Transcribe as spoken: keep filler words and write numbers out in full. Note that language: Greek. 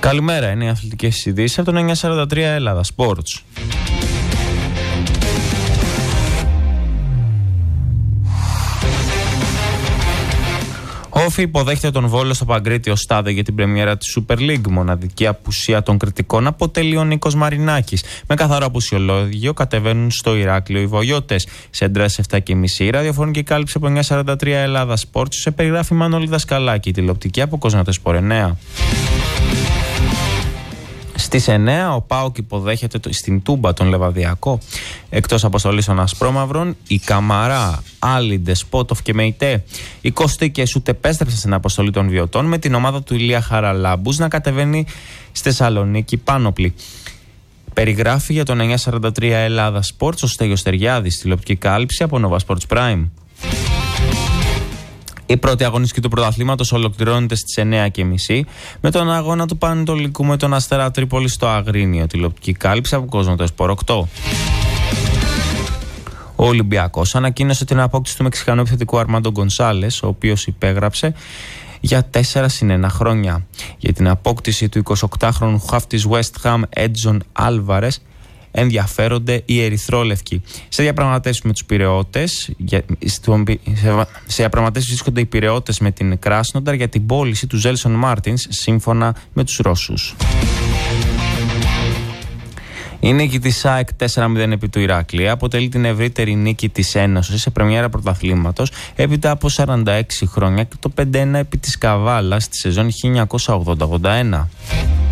Καλημέρα, είναι οι αθλητικές ειδήσεις από τον εννιακόσια σαράντα τρία Ελλάδα Sports. Ο Όφη υποδέχεται τον Βόλο στο Παγκρίτιο Στάδιο για την πρεμιέρα της Super League. Μοναδική απουσία των κριτικών αποτελεί ο Νίκος Μαρινάκης. Με καθαρό απουσιολόγιο κατεβαίνουν στο Ηράκλειο οι Βογιώτες. Σέντρα επτά και μισή, η ραδιοφωνική κάλυψη από εννιακόσια σαράντα τρία Ελλάδα Sports. Σε περιγράφει Μανώλη Δασκαλάκη, τηλεοπτική από Κοσμοτέ Sport εννέα. Στις εννέα ο ΠΑΟΚ υποδέχεται στην Τούμπα τον Λεβαδιακό. Εκτός αποστολής των Ασπρόμαυρων, η Καμαρά, Άλιντε, Σπότοφ και Μεϊτέ. Οι Κωστίκες ούτε επέστρεψαν στην αποστολή των Βιωτών, με την ομάδα του Ηλία Χαραλάμπους να κατεβαίνει στη Θεσσαλονίκη πάνωπλη. Περιγράφει για τον εννιακόσια σαράντα τρία Ελλάδα Sports ο Στέγιος Στεριάδης, τηλεοπτική κάλυψη από Nova Sports Prime. Η πρώτη αγωνιστική του πρωταθλήματος ολοκληρώνεται στις εννέα και μισή με τον αγώνα του Πανετολικού με τον Αστέρα Τρίπολη στο Αγρίνιο, τηλεοπτική κάλυψη από Κοσμοτέ Sport οκτώ. Ο Ολυμπιακός ανακοίνωσε την απόκτηση του Μεξικανού επιθετικού Αρμάντο Γκονσάλες, ο οποίος υπέγραψε για τέσσερα συν ένα χρόνια. Για την απόκτηση του εικοσιοκτάχρονου χαφ της West Ham Έντζον Άλβαρες ενδιαφέρονται οι ερυθρόλευκοι. Σε διαπραγματεύσεις με τους Πειραιώτες, σε διαπραγματεύσεις βρίσκονται οι Πειραιώτες με την Κράσνονταρ για την πώληση του Ζέλσον Μάρτινς σύμφωνα με τους Ρώσους. Η νίκη της ΑΕΚ τέσσερα μηδέν επί του Ηράκλεια αποτελεί την ευρύτερη νίκη της Ένωσης σε πρεμιέρα πρωταθλήματος έπειτα από σαράντα έξι χρόνια και το πέντε ένα επί της Καβάλας στη σεζόν χίλια εννιακόσια ογδόντα ογδόντα ένα.